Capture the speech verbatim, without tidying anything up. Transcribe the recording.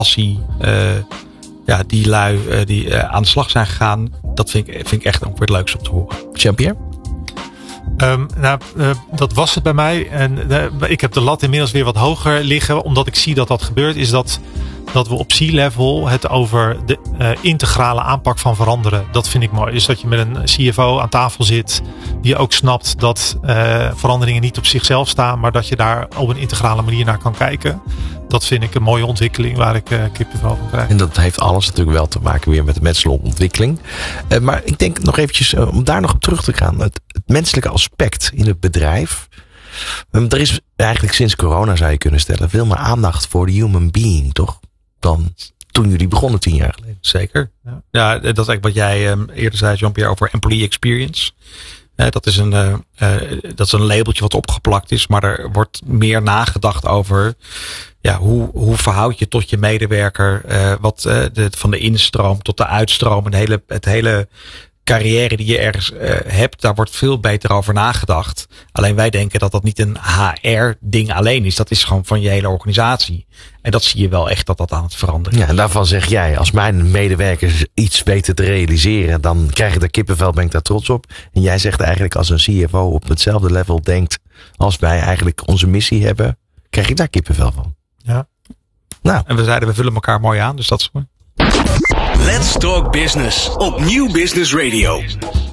passie. Uh, ja, die lui uh, die uh, aan de slag zijn gegaan. Dat vind ik, vind ik echt ook weer het leukste om te horen. Jean-Pierre? Um, nou, uh, dat was het bij mij. En uh, ik heb de lat inmiddels weer wat hoger liggen. Omdat ik zie dat dat gebeurt. Is dat, dat we op C-level het over de uh, integrale aanpak van veranderen. Dat vind ik mooi. Dus dat je met een C F O aan tafel zit. Die ook snapt dat uh, veranderingen niet op zichzelf staan. Maar dat je daar op een integrale manier naar kan kijken. Dat vind ik een mooie ontwikkeling waar ik uh, kippenvel van krijg. En dat heeft alles natuurlijk wel te maken weer met de menselijke ontwikkeling. Uh, maar ik denk nog eventjes, uh, om daar nog op terug te gaan. Het, het menselijke aspect in het bedrijf. Um, er is eigenlijk sinds corona, zou je kunnen stellen, veel meer aandacht voor de human being, toch? Dan toen jullie begonnen tien jaar geleden. Zeker. Ja, ja dat is eigenlijk wat jij um, eerder zei, Jean-Pierre, over employee experience. Uh, dat is een, uh, uh, dat is een labeltje wat opgeplakt is, maar er wordt meer nagedacht over ja, hoe, hoe verhoud je tot je medewerker, uh, wat uh, de, van de instroom tot de uitstroom, het hele, het hele carrière die je ergens uh, hebt, daar wordt veel beter over nagedacht. Alleen wij denken dat dat niet een H R-ding alleen is. Dat is gewoon van je hele organisatie. En dat zie je wel echt dat dat aan het veranderen is. Ja, en daarvan zeg jij, als mijn medewerkers iets weten te realiseren, dan krijg ik daar kippenvel, ben ik daar trots op. En jij zegt eigenlijk, als een C F O op hetzelfde level denkt als wij eigenlijk onze missie hebben, krijg ik daar kippenvel van. Ja. Nou. En we zeiden, we vullen elkaar mooi aan, dus dat is mooi. Let's Talk Business op Nieuw Business Radio.